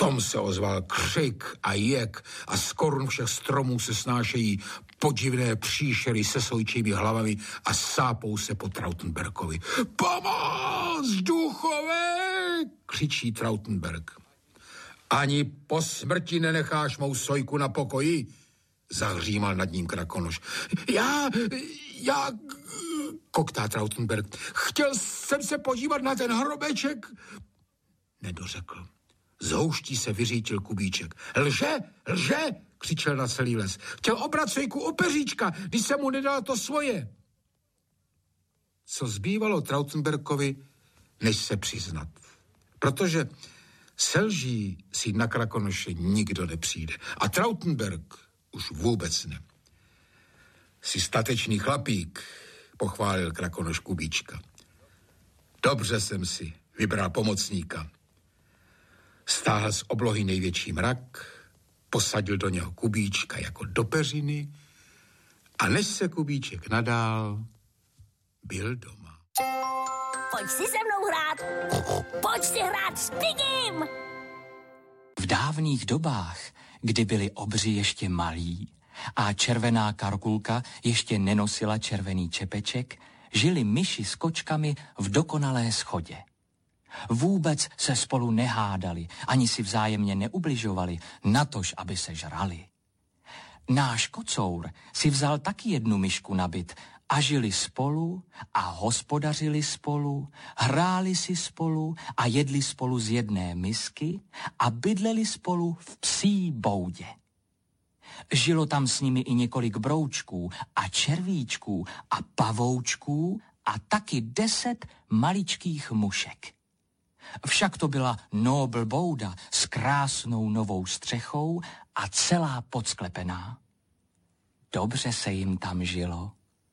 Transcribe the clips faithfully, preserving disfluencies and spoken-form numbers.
tom se ozval křik a jek a z korun všech stromů se snášejí podivné příšery se sojčími hlavami a sápou se po Trautenbergovi. Pomoc, duchové! Křičí Trautenberg. Ani po smrti nenecháš mou sojku na pokoji? Zahřímal nad ním Krakonoš. Já, já, koktá Trautenberg. Chtěl jsem se podívat na ten hrobeček. Nedořekl. Z houští se vyřítil Kubíček. Lže, lže, křičel na celý les. Chtěl obrat sojku u peříčka, když se mu nedal to svoje. Co zbývalo Trautenbergovi, než se přiznat. Protože se lží si na Krakonoše nikdo nepřijde. A Trautenberg už vůbec ne. Jsi statečný chlapík, pochválil Krakonoš Kubíčka. Dobře jsem si vybral pomocníka. Stáhl z oblohy největší mrak, posadil do něho Kubíčka jako do peřiny a než se Kubíček nadál, byl doma. Pojď si se mnou hrát. Pojď si hrát s Pigim. V dávných dobách, kdy byli obři ještě malí a červená Karkulka ještě nenosila červený čepeček, žili myši s kočkami v dokonalé shodě. Vůbec se spolu nehádali, ani si vzájemně neubližovali, natož, aby se žrali. Náš kocour si vzal taky jednu myšku na byt a žili spolu a hospodařili spolu, hráli si spolu a jedli spolu z jedné misky a bydleli spolu v psí boudě. Žilo tam s nimi i několik broučků a červíčků a pavoučků a taky deset maličkých mušek. Však to byla nobl bouda s krásnou novou střechou a celá podsklepená. Dobře se jim tam žilo.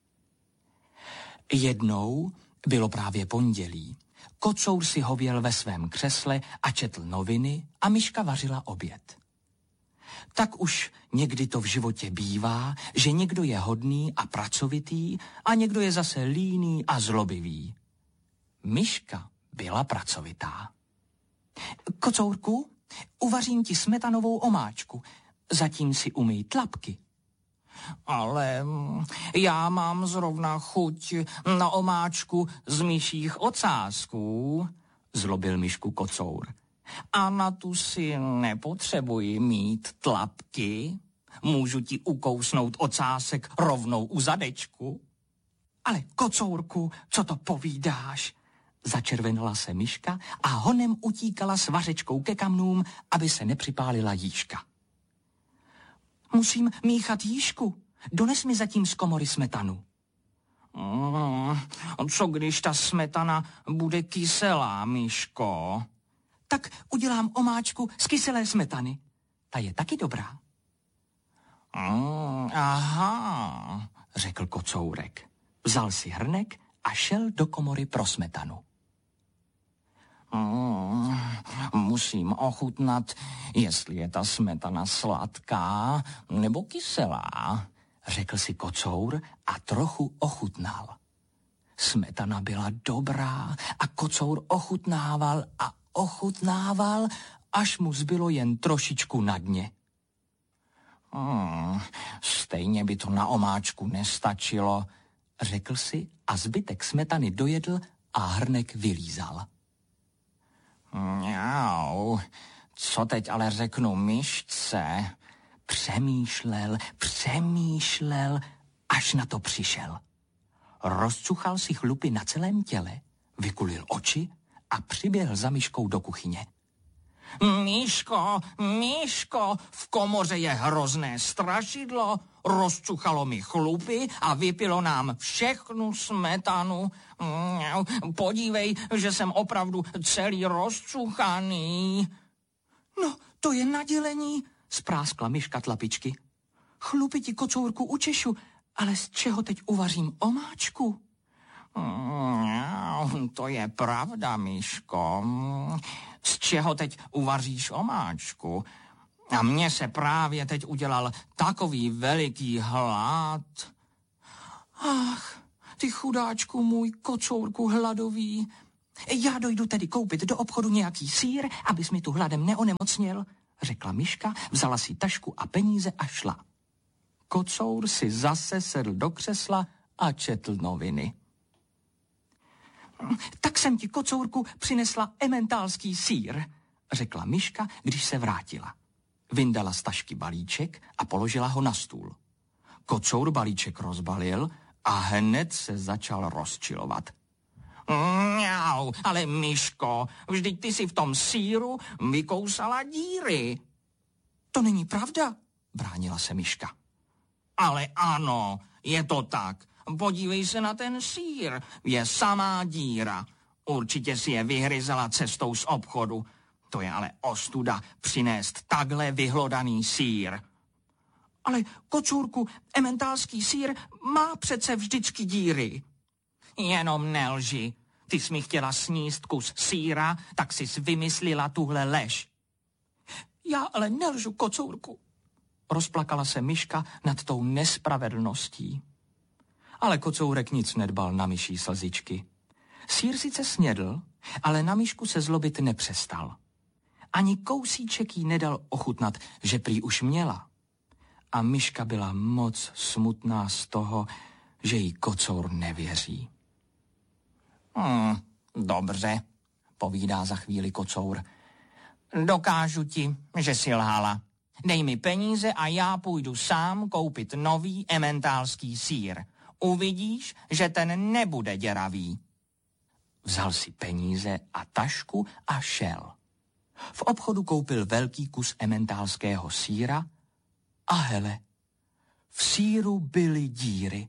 Jednou bylo právě pondělí. Kocour si hověl ve svém křesle a četl noviny a myška vařila oběd. Tak už někdy to v životě bývá, že někdo je hodný a pracovitý a někdo je zase líný a zlobivý. Myška byla pracovitá. Kocourku, uvařím ti smetanovou omáčku, zatím si umyj tlapky. Ale já mám zrovna chuť na omáčku z myších ocásků, zlobil myšku Kocour. A na tu si nepotřebuji mít tlapky. Můžu ti ukousnout ocásek rovnou u zadečku. Ale Kocourku, co to povídáš? Začervenala se myška a honem utíkala s vařečkou ke kamnům, aby se nepřipálila jížka. Musím míchat jížku. Dones mi zatím z komory smetanu. Mm, co když ta smetana bude kyselá, myško? Tak udělám omáčku z kyselé smetany. Ta je taky dobrá. Mm, aha, řekl Kocourek. Vzal si hrnek a šel do komory pro smetanu. Mm, musím ochutnat, jestli je ta smetana sladká nebo kyselá, řekl si Kocour a trochu ochutnal. Smetana byla dobrá a Kocour ochutnával a ochutnával, až mu zbylo jen trošičku na dně. Hmm, stejně by to na omáčku nestačilo, řekl si a zbytek smetany dojedl a hrnek vylízal. Mňau, co teď ale řeknu myšce? Přemýšlel, přemýšlel, až na to přišel. Rozcuchal si chlupy na celém těle, vykulil oči a přiběhl za myškou do kuchyně. Myško, myško, v komoře je hrozné strašidlo, rozcuchalo mi chlupy a vypilo nám všechnu smetanu. Podívej, že jsem opravdu celý rozcuchaný. No, to je nadělení, spráskla myška tlapičky. Chlupy ti, Kocourku, učešu, ale z čeho teď uvařím omáčku? Mm, to je pravda, myško. Z čeho teď uvaříš omáčku? A mně se právě teď udělal takový veliký hlad. Ach, ty chudáčku můj, Kocourku hladový. Já dojdu tedy koupit do obchodu nějaký sýr, abys mi tu hladem neonemocněl, řekla myška, vzala si tašku a peníze a šla. Kocour si zase sedl do křesla a četl noviny. Tak jsem ti, kocourku, přinesla ementálský sýr, řekla myška, když se vrátila. Vyndala z tašky balíček a položila ho na stůl. Kocour balíček rozbalil a hned se začal rozčilovat. Mňau, ale myško, vždyť ty si v tom sýru vykousala díry. To není pravda, bránila se myška. Ale ano, je to tak. Podívej se na ten sýr, je samá díra. Určitě si je vyhryzala cestou z obchodu. To je ale ostuda přinést takhle vyhlodaný sýr. Ale, kocourku, ementálský sýr má přece vždycky díry. Jenom nelži. Ty jsi mi chtěla sníst kus sýra, tak jsi vymyslela tuhle lež. Já ale nelžu, kocourku. Rozplakala se myška nad tou nespravedlností. Ale kocourek nic nedbal na myší slzičky. Sýr sice snědl, ale na myšku se zlobit nepřestal. Ani kousíček jí nedal ochutnat, že prý už měla. A myška byla moc smutná z toho, že jí kocour nevěří. Hmm, dobře, povídá za chvíli kocour. Dokážu ti, že jsi lhala. Dej mi peníze a já půjdu sám koupit nový ementálský sýr. Uvidíš, že ten nebude děravý. Vzal si peníze a tašku a šel. V obchodu koupil velký kus ementálského sýra a hele, v sýru byly díry.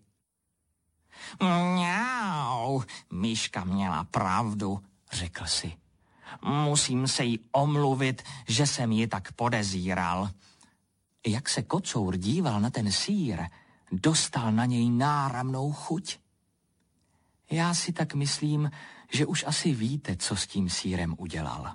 Mňau, myška měla pravdu, řekl si. Musím se jí omluvit, že jsem ji tak podezíral. Jak se kocour díval na ten sýr, dostal na něj náramnou chuť. Já si tak myslím, že už asi víte, co s tím sýrem udělal.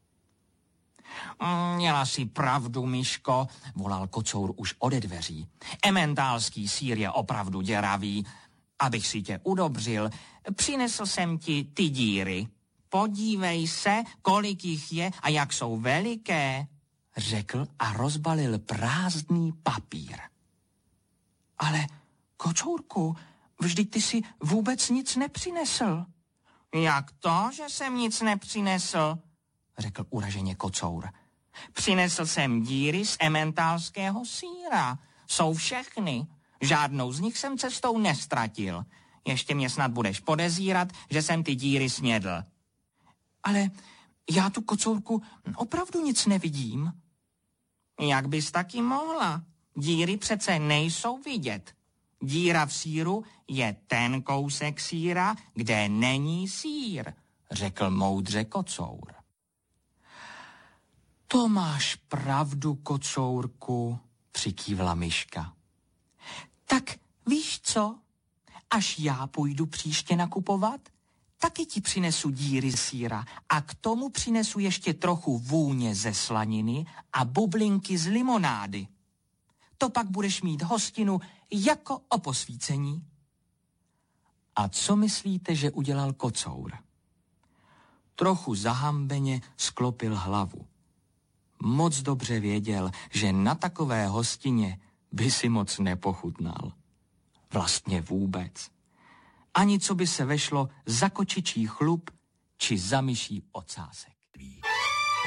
Měla si pravdu, myško, volal kocour už ode dveří. Ementálský sýr je opravdu děravý. Abych si tě udobřil, přinesl jsem ti ty díry. Podívej se, kolik jich je a jak jsou veliké, řekl a rozbalil prázdný papír. Ale, kocourku, vždyť ty si vůbec nic nepřinesl. Jak to, že jsem nic nepřinesl, řekl uraženě kocour. Přinesl jsem díry z ementálského sýra. Jsou všechny. Žádnou z nich jsem cestou nestratil. Ještě mě snad budeš podezírat, že jsem ty díry snědl. Ale já tu, kocourku, opravdu nic nevidím. Jak bys taky mohla? Díry přece nejsou vidět. Díra v sýru je ten kousek sýra, kde není sýr, řekl moudře kocour. To máš pravdu, kocourku, přikývla myška. Tak víš co? Až já půjdu příště nakupovat, taky ti přinesu díry sýra a k tomu přinesu ještě trochu vůně ze slaniny a bublinky z limonády. To pak budeš mít hostinu jako o posvícení. A co myslíte, že udělal kocour? Trochu zahambeně sklopil hlavu. Moc dobře věděl, že na takové hostině by si moc nepochutnal. Vlastně vůbec. Ani co by se vešlo za kočičí chlup či za myší ocásek.